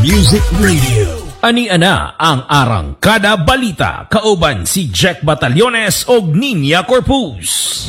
Music Radio. Ani-ana ang Arangkada Balita, kauban si Jack Batalyones og Ninya Corpus.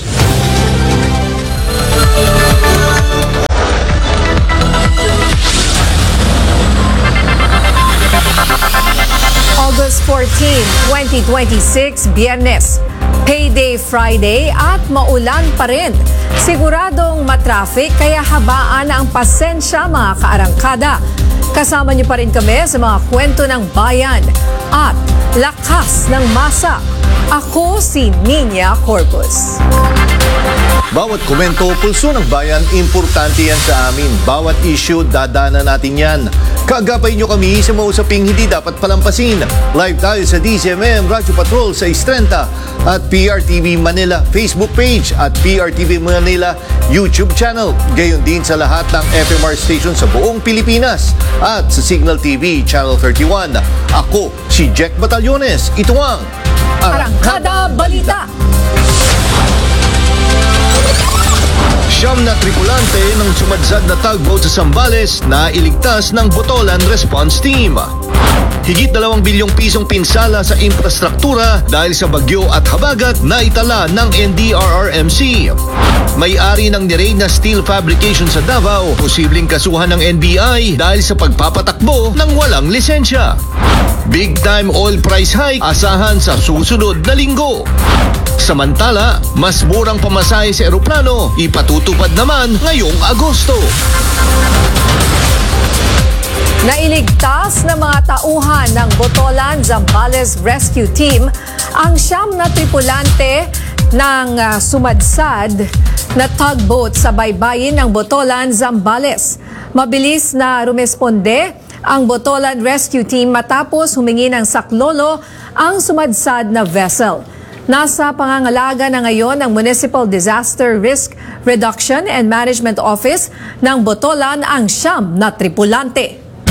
August 14, 2026, Biyernes. Payday Friday at maulan pa rin. Siguradong matraffic kaya habaan ang pasensya mga kaarangkada. Kasama niyo pa rin kami sa mga kwento ng bayan at lakas ng masa. Ako si Ninya Corpus. Bawat komento, pulso ng bayan, importante yan sa amin. Bawat issue, dadaanan natin yan. Kaagapay nyo kami sa mausaping hindi dapat palampasin. Live tayo sa DCMM Radyo Patrol sa 630 at PRTV Manila Facebook page at PRTV Manila YouTube channel. Gayon din sa lahat ng FMR station sa buong Pilipinas at sa Signal TV Channel 31. Ako si Jack Batalyones. Ito ang Arangkada Balita. Siyam na tripulante ng sumadsad na tugboat sa Zambales na iligtas ng Botolan Response Team. Higit 2 bilyong pisong pinsala sa infrastruktura dahil sa bagyo at habagat na itala ng NDRRMC. May-ari ng niraid na steel fabrication sa Davao, posibleng kasuhan ng NBI dahil sa pagpapatakbo ng walang lisensya. Big time oil price hike asahan sa susunod na linggo. Samantala, mas murang pamasahe sa eroplano, ipatutupad naman ngayong Agosto. Nailigtas ng mga tauhan ng Botolan Zambales Rescue Team ang 9 na tripulante ng sumadsad na tugboat sa baybayin ng Botolan Zambales. Mabilis na rumesponde ang Botolan Rescue Team matapos humingi ng saklolo ang sumadsad na vessel. Nasa pangangalaga na ngayon ng Municipal Disaster Risk Reduction and Management Office ng Botolan ang 9 na tripulante.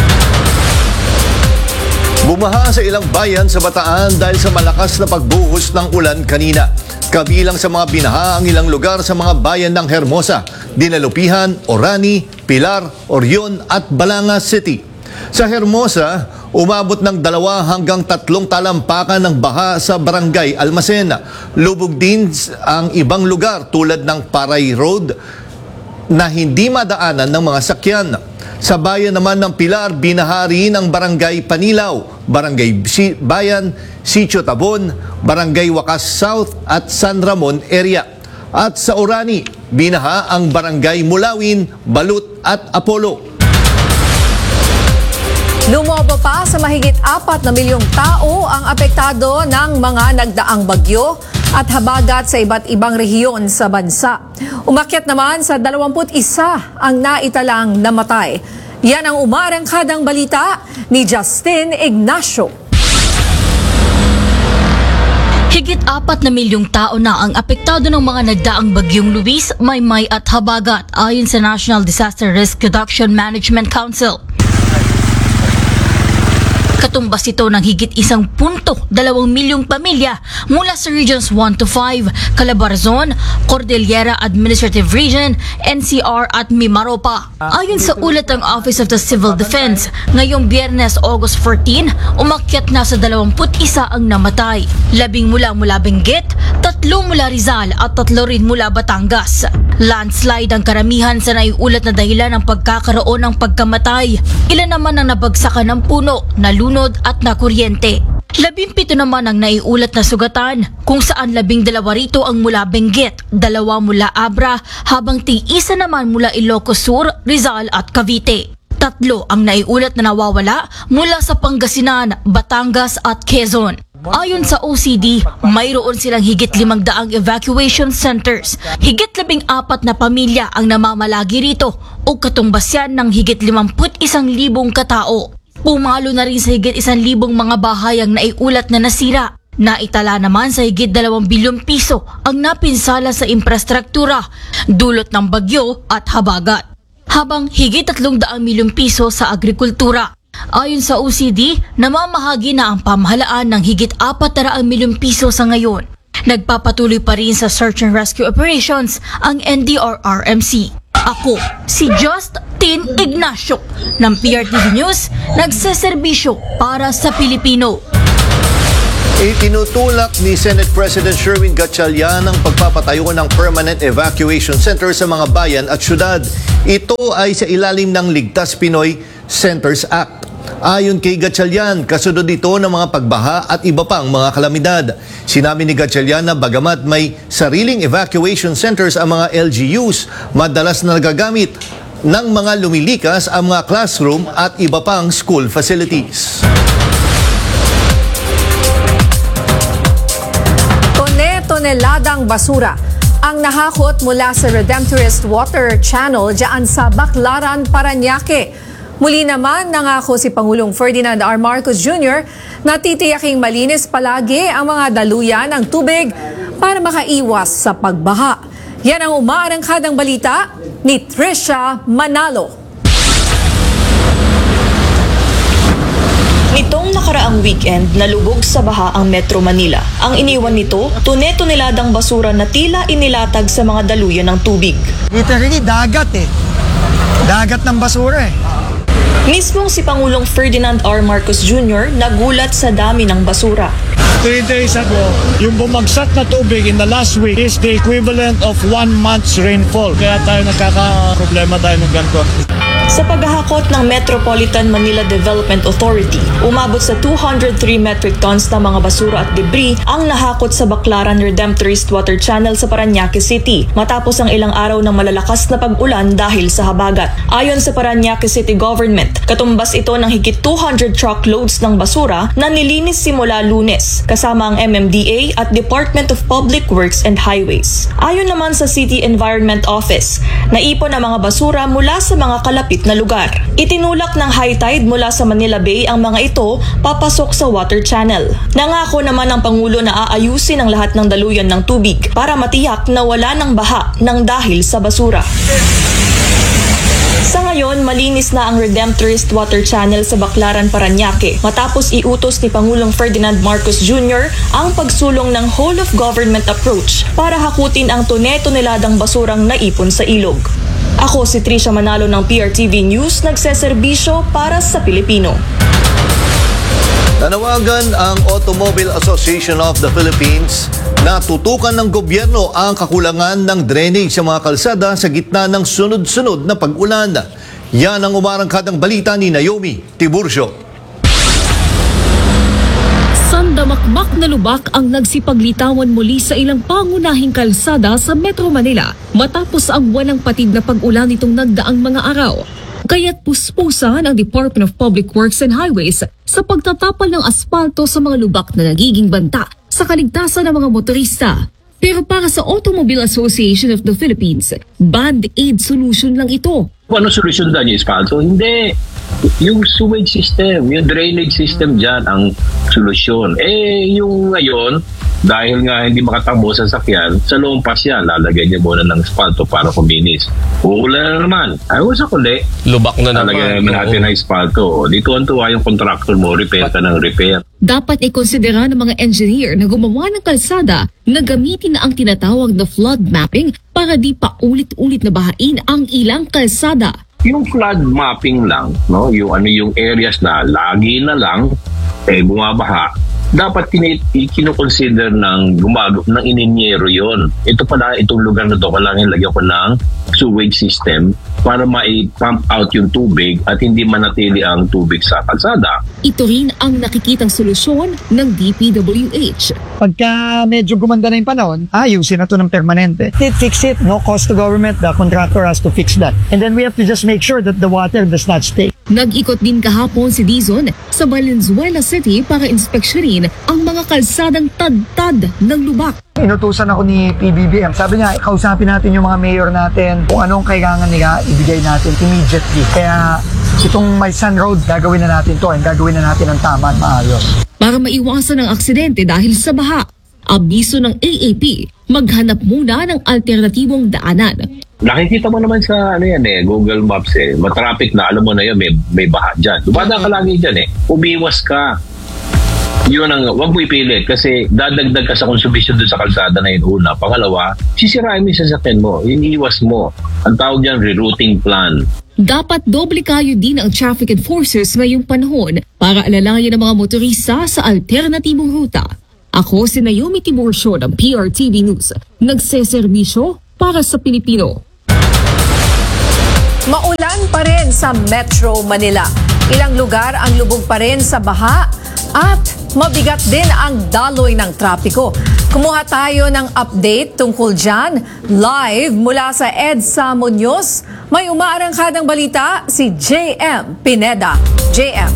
Bumaha sa ilang bayan sa Bataan dahil sa malakas na pagbuhos ng ulan kanina. Kabilang sa mga binaha ang ilang lugar sa mga bayan ng Hermosa, Dinalupihan, Orani, Pilar, Orion at Balanga City. Sa Hermosa, umabot ng 2 hanggang 3 talampakan ng baha sa Barangay Almacen. Lubog din ang ibang lugar tulad ng Paray Road na hindi madaanan ng mga sakyan. Sa bayan naman ng Pilar, binahari ng Barangay Panilaw, Barangay Bayan, Sitio Tabon, Barangay Wakas South at San Ramon area. At sa Orani, binaha ang Barangay Mulawin, Balut at Apollo. Lumobo pa sa mahigit 4 na milyong tao ang apektado ng mga nagdaang bagyo at habagat sa iba't ibang rehiyon sa bansa. Umakyat naman sa 21 ang naitalang namatay. Yan ang umarangkadang balita ni Justin Ignacio. Higit 4 na milyong tao na ang apektado ng mga nagdaang bagyong Luis, Maymay at habagat ayon sa National Disaster Risk Reduction Management Council. Katumbas ito ng higit 1.2 milyong pamilya mula sa Regions 1 to 5, Calabarzon, Cordillera Administrative Region, NCR at Mimaropa. Ayon sa ulat ng Office of the Civil Defense, ngayong Biyernes, August 14, umakyat na sa 21 ang namatay. 10 mula Benguet, 3 mula Rizal at 3 rin mula Batangas. Landslide ang karamihan sa naiulat na dahilan ng pagkakaroon ng pagkamatay. Ilan naman ang nabagsakan ng puno, nalunod at nakuryente. 17 naman ang naiulat na sugatan, kung saan 12 rito ang mula Benguet, 2 mula Abra, habang tig-isa naman mula Ilocos Sur, Rizal at Cavite. 3 ang naiulat na nawawala mula sa Pangasinan, Batangas at Quezon. Ayon sa OCD, mayroon silang higit 500 evacuation centers. Higit 14 na pamilya ang namamalagi rito o katumbas yan ng higit 51,000 katao. Pumalo na rin sa higit 1,000 mga bahay ang naiulat na nasira. Naitala naman sa higit 2 bilyong piso ang napinsala sa infrastruktura, dulot ng bagyo at habagat. Habang higit 300 milyong piso sa agrikultura. Ayon sa OCD, namamahagi na ang pamahalaan ng higit 400 milyong piso sa ngayon. Nagpapatuloy pa rin sa search and rescue operations ang NDRRMC. Ako, si Justin Ignacio ng PRTV News, nagseserbisyo para sa Pilipino. Itinutulak ni Senate President Sherwin Gatchalian ang pagpapatayo ng permanent evacuation center sa mga bayan at syudad. Ito ay sa ilalim ng Ligtas Pinoy Centers Act. Ayon kay Gatchalian, kasunod ito ng mga pagbaha at iba pang mga kalamidad. Sinabi ni Gatchalian na bagamat may sariling evacuation centers ang mga LGUs, madalas na nagagamit ng mga lumilikas ang mga classroom at iba pang school facilities. Toneladang basura ang nahakot mula sa Redemptorist Water Channel dyan sa Baclaran, Parañaque. Muli naman nangako si Pangulong Ferdinand R. Marcos Jr. na titiyaking malinis palagi ang mga daluyan ng tubig para makaiwas sa pagbaha. Yan ang umaarangkadang balita ni Trisha Manalo. Nitong nakaraang weekend, nalubog sa baha ang Metro Manila. Ang iniwan nito, tone-toneladang basura na tila inilatag sa mga daluyan ng tubig. Literally, dagat Dagat ng basura Mismong si Pangulong Ferdinand R. Marcos Jr. nagulat sa dami ng basura. 3 days ago, yung bumagsak na tubig in the last week is the equivalent of 1 month's rainfall. Kaya tayo nagkaka-problema tayo ng ganito. Sa paghahakot ng Metropolitan Manila Development Authority, umabot sa 203 metric tons na mga basura at debris ang nahakot sa Baclaran Redemptorist Water Channel sa Parañaque City matapos ang ilang araw ng malalakas na pag-ulan dahil sa habagat. Ayon sa Parañaque City Government, katumbas ito ng higit 200 truckloads ng basura na nilinis simula Lunes, kasama ang MMDA at Department of Public Works and Highways. Ayon naman sa City Environment Office, naipon ang mga basura mula sa mga kalapit na lugar. Itinulak ng high tide mula sa Manila Bay ang mga ito papasok sa water channel. Nangako naman ang Pangulo na aayusin ang lahat ng daluyan ng tubig para matiyak na wala ng baha ng dahil sa basura. Sa ngayon, malinis na ang Redemptorist Water Channel sa Baclaran, Parañaque matapos iutos ni Pangulong Ferdinand Marcos Jr. ang pagsulong ng whole-of-government approach para hakutin ang tone-toneladang basurang naipon sa ilog. Ako si Trisha Manalo ng PRTV News, nagseserbisyo para sa Pilipino. Nanawagan ang Automobile Association of the Philippines na tutukan ng gobyerno ang kakulangan ng drainage sa mga kalsada sa gitna ng sunod-sunod na pag-ulan. Yan ang umarangkadang balita ni Naomi Tiburcio. Sandamakmak na lubak ang nagsipaglitawan muli sa ilang pangunahing kalsada sa Metro Manila matapos ang walang patid na pag-ulan nitong nagdaang mga araw. Kaya't puspusan ang Department of Public Works and Highways sa pagtatapal ng aspalto sa mga lubak na nagiging banta sa kaligtasan ng mga motorista. Pero para sa Automobile Association of the Philippines, band-aid solution lang ito. Ano solusyon dyan yung espalto? Hindi. Yung sewage system, yung drainage system dyan ang solusyon. Yung ngayon, dahil nga hindi makatakbo sa sakyan, sa lumpas yan, lalagyan niya muna ng espalto para kuminis. Uulan na naman. Ayos ako ulit. Lubak na naman. Lalagyan naman natin ng espalto. Dito ang tuwa yung contractor mo, repair ka ng repair. Dapat ikonsidera ng mga engineer na gumawa ng kalsada na gamitin na ang tinatawag na flood mapping para di pa ulit-ulit na bahain ang ilang kalsada. Yung flood mapping lang, no, yung areas na lagi na lang bumabaha, dapat kinoconsider ng ininyero yon. Ito pala, itong lugar na to, kailangan lagyan ko ng sewage system para ma-pump out yung tubig at hindi manatili ang tubig sa kalsada. Ito rin ang nakikitang solusyon ng DPWH. Pagka medyo gumanda na yung panahon, ayusin na ito ng permanente. Fix it, no cost to government, the contractor has to fix that. And then we have to just make sure that the water does not stay. Nag-ikot din kahapon si Dizon sa Valenzuela City para inspeksyonin ang mga kalsadang tad-tad ng lubak. Inutusan ako ni PBBM. Sabi niya, kausapin natin yung mga mayor natin kung anong kailangan nila, ibigay natin immediately. Kaya itong May Sun Road, gagawin na natin to and gagawin na natin ang tama at maayos. Para maiwasan ang aksidente dahil sa baha, abiso ng AAP, maghanap muna ng alternatibong daanan. Nakikita mo naman sa Google Maps matraffic na, alam mo na yun, may baha dyan. Dumada ka lagi dyan umiwas ka. Yun ang, wag mo ipilit kasi dadagdag ka sa konsumisyon doon sa kalsada na yun una. Pangalawa, sisirain mo yung sasakyan mo, iniiwas mo. Ang tawag dyan, rerouting plan. Dapat doble kayo din ang traffic enforcers ngayong panahon para alalayan ang mga motorista sa alternatibong ruta. Ako si Naomi Tiburcio ng PRTV News. Nagseserbisyo para sa Pilipino. Maulan pa rin sa Metro Manila. Ilang lugar ang lubog pa rin sa baha at mabigat din ang daloy ng trapiko. Kumuha tayo ng update tungkol dyan. Live mula sa EDSA Muñoz, may umaarangkadang balita si JM Pineda. JM.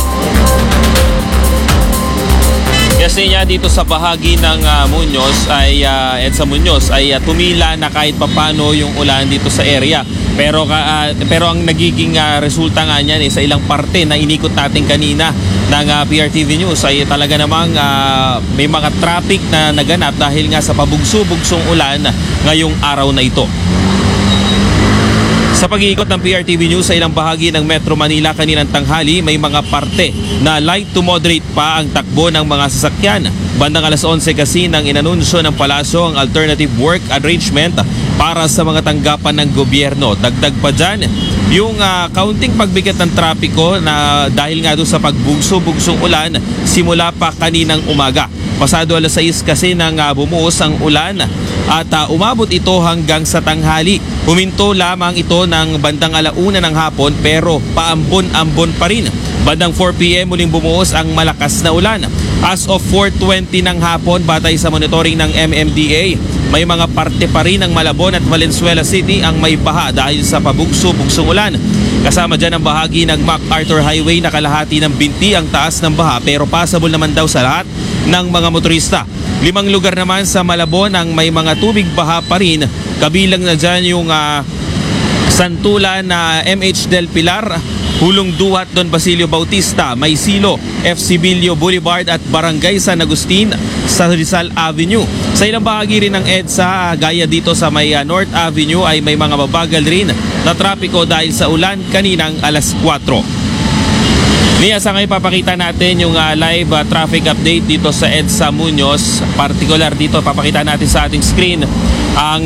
Kasi niya dito sa bahagi ng Muñoz ay EDSA Muñoz ay tumila na kahit papano yung ulan dito sa area. Pero ang nagiging resulta nga niyan sa ilang parte na inikot natin kanina ng PRTV News ay talaga namang may mga traffic na naganap dahil nga sa pabugso-bugsong ulan ngayong araw na ito. Sa pag-iikot ng PRTV News sa ilang bahagi ng Metro Manila kaninang tanghali, may mga parte na light to moderate pa ang takbo ng mga sasakyan. Bandang alas 11 kasi nang inanunsyo ng palasyo ang alternative work arrangement para sa mga tanggapan ng gobyerno. Dagdag pa dyan yung kaunting pagbigat ng trapiko na dahil nga doon sa pagbugso-bugsong ulan simula pa kaninang umaga. Pasado alas 6 kasi nang bumuhos ang ulan at umabot ito hanggang sa tanghali. Huminto lamang ito ng bandang alauna ng hapon pero paambon-ambon pa rin. Bandang 4 p.m. muling bumuhos ang malakas na ulan. As of 4:20 ng hapon, batay sa monitoring ng MMDA, may mga parte pa rin ng Malabon at Valenzuela City ang may baha dahil sa pabugso-bugsong ulan. Kasama dyan ang bahagi ng MacArthur Highway na kalahati ng binti ang taas ng baha pero passable naman daw sa lahat ng mga motorista. 5 lugar naman sa Malabon ang may mga tubig baha pa rin. Kabilang na dyan yung Santulan na MH Del Pilar, Hulong Duhat Don Basilio Bautista, Maysilo, FC Bilio Boulevard at Barangay San Agustin sa Rizal Avenue. Sa ilang bahagi rin ng EDSA, gaya dito sa may North Avenue ay may mga mabagal rin na trapiko dahil sa ulan kaninang alas 4. Niya, sa ngayon papakita natin yung live traffic update dito sa EDSA Muñoz. Particular dito, papakita natin sa ating screen ang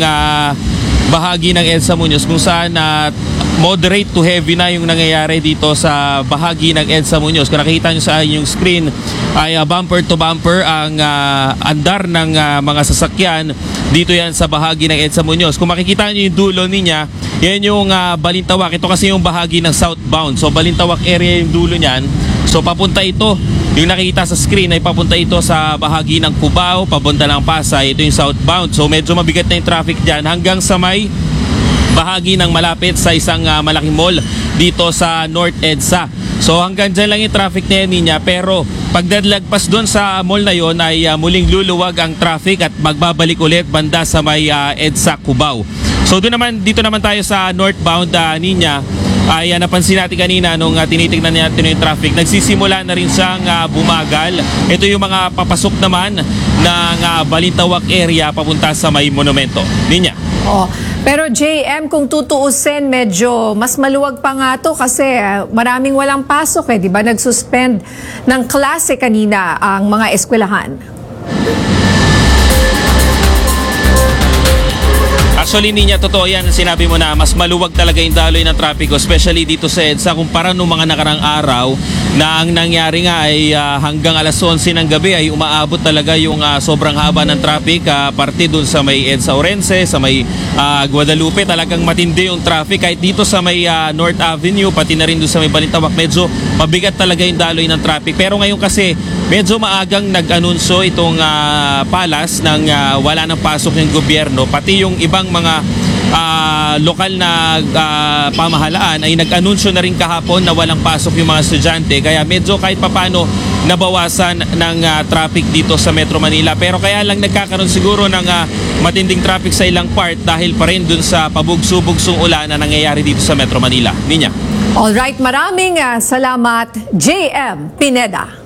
bahagi ng EDSA Muñoz kung saan moderate to heavy na yung nangyayari dito sa bahagi ng EDSA Muñoz. Kung nakikita nyo sa inyong screen ay bumper to bumper ang andar ng mga sasakyan dito yan sa bahagi ng EDSA Muñoz. Kung makikita nyo yung dulo niya, yan yung Balintawak. Ito kasi yung bahagi ng southbound. So Balintawak area yung dulo niyan. So papunta ito, yung nakikita sa screen ay papunta ito sa bahagi ng Cubao, papunta ng Pasay. Ito yung southbound. So medyo mabigat na yung traffic dyan hanggang sa may bahagi ng malapit sa isang malaking mall dito sa North EDSA. So hanggang dyan lang yung traffic na yan niya, pero pagdadlagpas doon sa mall na yon ay muling luluwag ang traffic at magbabalik ulit banda sa may EDSA Cubao. So dito naman tayo sa northbound ninya. Ay napansin natin kanina nung tinitignan natin yung traffic, nagsisimula na rin siyang bumagal. Ito yung mga papasok naman ng Balintawak area papunta sa may monumento. Ninya. Pero JM, kung tutuusin, medyo mas maluwag pa nga to kasi maraming walang pasok di ba? Nagsuspend ng klase kanina ang mga eskwelahan. Actually, niya, totoo yan. Sinabi mo na mas maluwag talaga yung daloy ng trapiko, especially dito sa EDSA kumpara nung mga nakarang araw na ang nangyari nga ay hanggang alas 11 ng gabi ay umaabot talaga yung sobrang haba ng traffic. Parte dun sa may EDSA Orense, sa may Guadalupe, talagang matindi yung traffic. Kahit dito sa may North Avenue, pati na rin dun sa may Balintawak, medyo mabigat talaga yung daloy ng traffic. Pero ngayon kasi, medyo maagang nag-anunsyo itong palas ng wala nang pasok ng gobyerno, pati yung ibang mga lokal na pamahalaan ay nag-anunsyo na rin kahapon na walang pasok yung mga estudyante, kaya medyo kahit papano nabawasan ng traffic dito sa Metro Manila. Pero kaya lang nagkakaroon siguro ng matinding traffic sa ilang part dahil pa rin dun sa pabugso-bugsong ulan na nangyayari dito sa Metro Manila. Ninya. Alright, maraming salamat JM Pineda.